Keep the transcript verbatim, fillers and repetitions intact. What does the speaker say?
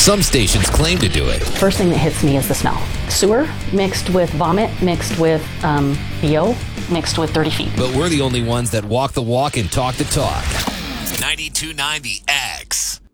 Some stations claim to do it. First thing that hits me is the smell. Sewer mixed with vomit, mixed with um, B O, mixed with dirty feet. But we're the only ones that walk the walk and talk the talk. ninety-two point nine The X.